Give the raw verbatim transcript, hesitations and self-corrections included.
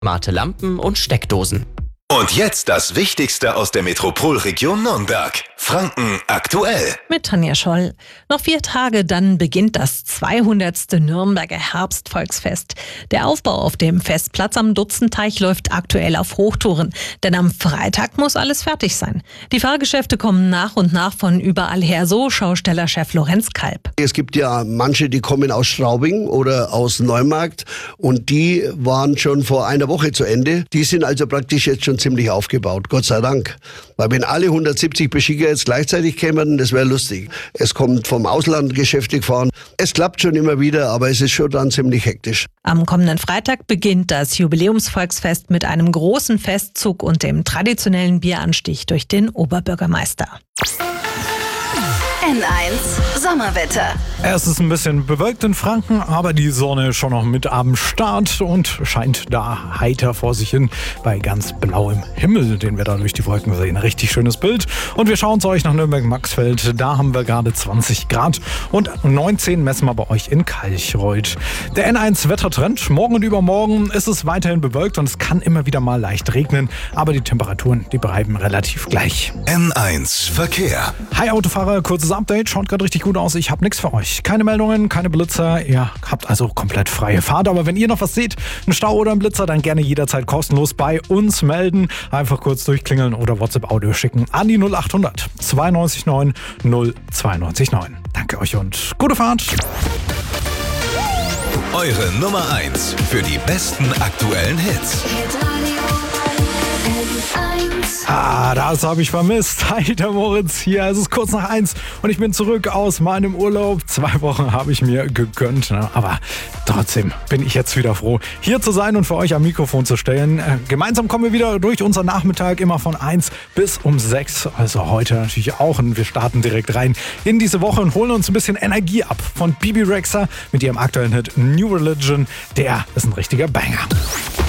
smarte Lampen und Steckdosen. Und jetzt das Wichtigste aus der Metropolregion Nürnberg. Franken aktuell. Mit Tanja Scholl. Noch vier Tage, dann beginnt das zweihundertste Nürnberger Herbstvolksfest. Der Aufbau auf dem Festplatz am Dutzendteich läuft aktuell auf Hochtouren. Denn am Freitag muss alles fertig sein. Die Fahrgeschäfte kommen nach und nach von überall her, so Schaustellerchef Lorenz Kalb. Es gibt ja manche, die kommen aus Straubing oder aus Neumarkt und die waren schon vor einer Woche zu Ende. Die sind also praktisch jetzt schon ziemlich aufgebaut, Gott sei Dank. Weil wenn alle hundertsiebzig Beschicker jetzt gleichzeitig kämen, das wäre lustig. Es kommt vom Ausland Geschäfte gefahren. Es klappt schon immer wieder, aber es ist schon dann ziemlich hektisch. Am kommenden Freitag beginnt das Jubiläumsvolksfest mit einem großen Festzug und dem traditionellen Bieranstich durch den Oberbürgermeister. N eins Sommerwetter. Es ist ein bisschen bewölkt in Franken, aber die Sonne ist schon noch mit am Start und scheint da heiter vor sich hin bei ganz blauem Himmel, den wir da durch die Wolken sehen. Richtig schönes Bild. Und wir schauen zu euch nach Nürnberg-Maxfeld. Da haben wir gerade zwanzig Grad und neunzehn messen wir bei euch in Kalchreuth. Der N eins Wettertrend. Morgen und übermorgen ist es weiterhin bewölkt und es kann immer wieder mal leicht regnen, aber die Temperaturen, die bleiben relativ gleich. N eins Verkehr. Hi Autofahrer, kurzes Update. Schaut gerade richtig gut aus. Ich habe nichts für euch. Keine Meldungen, keine Blitzer. Ihr habt also komplett freie Fahrt. Aber wenn ihr noch was seht, einen Stau oder einen Blitzer, dann gerne jederzeit kostenlos bei uns melden. Einfach kurz durchklingeln oder WhatsApp-Audio schicken an die null acht hundert zweiundneunzig neun null zweiundneunzig neun. Danke euch und gute Fahrt. Eure Nummer eins für die besten aktuellen Hits. Ah, das habe ich vermisst. Hi, der Moritz hier. Es ist kurz nach eins und ich bin zurück aus meinem Urlaub. Zwei Wochen habe ich mir gegönnt, ne? Aber trotzdem bin ich jetzt wieder froh, hier zu sein und für euch am Mikrofon zu stellen. Äh, gemeinsam kommen wir wieder durch unseren Nachmittag, immer von eins bis um sechs. Also heute natürlich auch. Und wir starten direkt rein in diese Woche und holen uns ein bisschen Energie ab von Bibi Rexha mit ihrem aktuellen Hit New Religion. Der ist ein richtiger Banger.